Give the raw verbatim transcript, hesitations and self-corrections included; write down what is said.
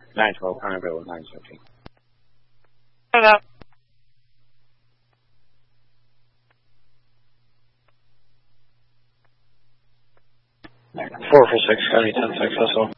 nine twelve, current available nine seventeen. Hello. four four six, County ten successful.